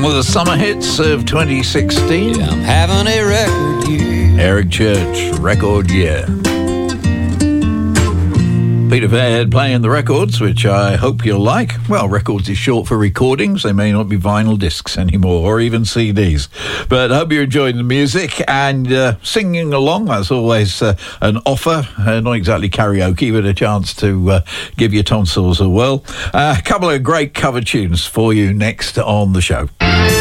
One of the summer hits of 2016. Yeah, I'm having a record year. Eric Church, record year. Peter Fairhead playing the records, which I hope you'll like. Well, records is short for recordings. They may not be vinyl discs anymore, or even CDs. But I hope you're enjoying the music and singing along. That's always an offer. Not exactly karaoke, but a chance to give your tonsils a whirl. A couple of great cover tunes for you next on the show.